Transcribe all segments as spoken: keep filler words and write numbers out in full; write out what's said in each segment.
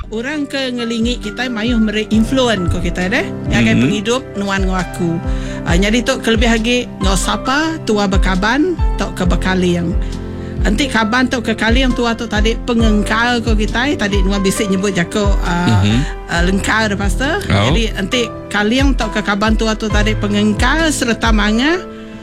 Orang ke ngelingi kita mayuh mere influence ko kita deh. Yang mm-hmm. penghidup nuan ngaku. Uh, jadi tok kelebih lagi ngau sapa tua bekaban tok ke bekali yang nanti kaban tok ke kali yang tua tok tadi pengengkal ko kita tadi nuan bisik nyebut jako uh, mm-hmm. uh, lengkal dah pastor. Oh. Jadi nanti kali yang tok ke kaban tua tok tadi pengengkal serta manga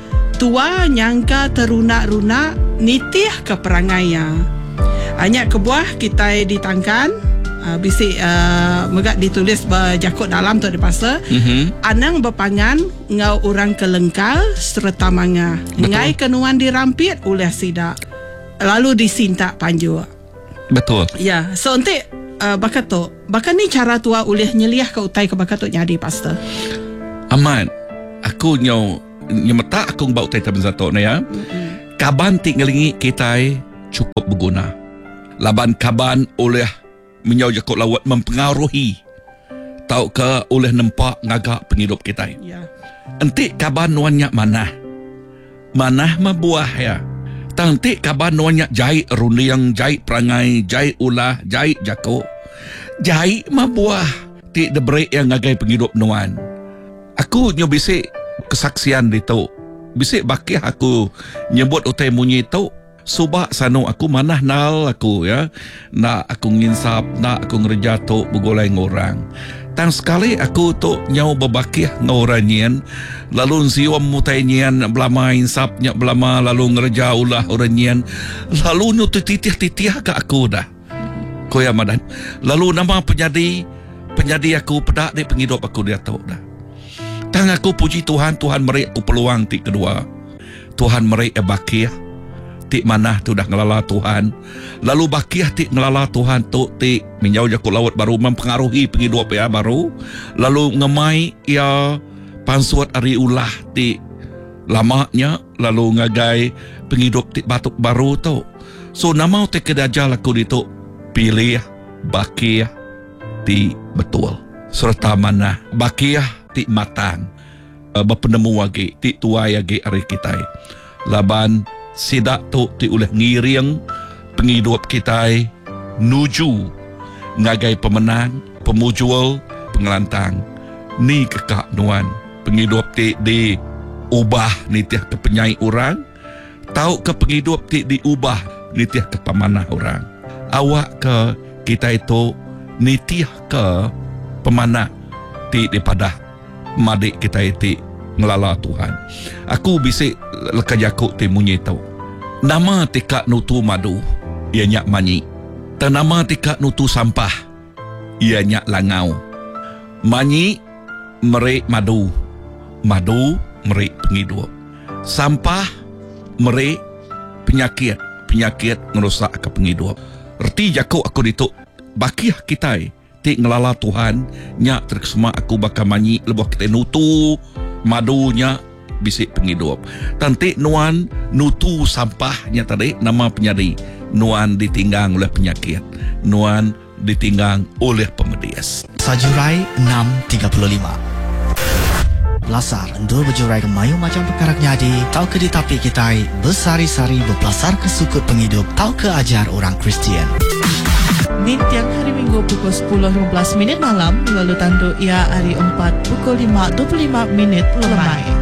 tua nyangka terunak-runak nitih ke perangainya. Hanya kebuah kita ditangkan Uh, bisik uh, megak ditulis berjakut dalam tu di pasal mm-hmm. anang berpangan ngau orang kelengkal serta manga ngai kenuan dirampit oleh sidak lalu disintak panju. Betul. Ya, so nanti uh, bakat tu bakat ni cara tua oleh nyeliah ke utai ke bakat tu nyadi pastor. Aman. Aku nyau nyemeta aku bau utai taben satu ni ya. Mm-hmm. Kaban ti ngelingi kita cukup berguna. Laban kaban oleh menyau jakut lawat mempengaruhi tau ke oleh nampak ngagak penghidup kita. Ya. Enti kaban nuannya manah. Manah membuah ya. Tanti kaban nuannya jahit rundiang, jahit perangai, jahit ulah, jahit jakut. Jahit membuah ti debreak yang ngagai penghidup nuan. Aku nyo bisik kesaksian di tu. Bisik bakih aku nyebut utai munyi tu. Subak sanu aku manah nal aku ya. Nak aku nginsap, nak aku ngerja tu begolai ngorang. Tang sekali aku tu nyau berbakih ngorang nyen. Lalu siwam mutai nyen belama insap nyak belama lalu ngerja ulah orang nyen. Lalu nyu titih-titih ke aku dah. Koya madan. Lalu nama penyadi penyadi aku pedak di penghidup aku dia tahu dah. Tang aku puji Tuhan, Tuhan meri aku peluang ti kedua. Tuhan meri bakih ti manah tu dah ngelala Tuhan. Lalu bakih ti ngelala Tuhan tu ti menyau jakut laut baru mempengaruhi penghidup ya baru. Lalu ngemai ya pansuat ari ulah ti lamanya lalu ngagai penghidup ti batuk baru tu. So nama ti kedajal aku ditu pilih bakih ti betul. Serta manah bakih ti matang. Uh, berpenemu lagi ti tuai lagi ari kita. Laban sidak tu ti oleh ngiring penghidup kita nuju ngagai pemenang, pemujual, pengelantang. Ni kekak nuan penghidup ti di ubah nitiah ke penyai orang, tahu ke penghidup ti diubah nitiah ke pemanah orang. Awak ke kita itu nitiah ke pemanah ti daripada madik kita itu ngelala Tuhan. Aku bisik leka jakut ti munyi tau. Nama tika nutu madu, ia nyak manyi. Dan nama tika nutu sampah, ia nyak langau. Manyi merik madu, madu merik penghidup. Sampah merik penyakit, penyakit ngerusak ke penghidup. Erti jakut aku dituk bakih kita ti ngelala Tuhan nyak terkesema aku bakal manyi lebuh kita nutu madunya bisik penghidup. Tanti nuan nutu sampahnya tadi nama penyadi. Nuan ditinggang oleh penyakit. Nuan ditinggang oleh pemedias. Sajurai enam tiga puluh lima. Lasar endul berjurai ke mayu macam perkara nyadi. Tau ke ditapi kita bersari-sari berpelasar ke sukut penghidup. Tau ke ajar orang Kristian. Ni tiap hari Minggu pukul sepuluh lima belas minit malam, lalu tandu ia hari empat pukul lima dua puluh lima minit lemai.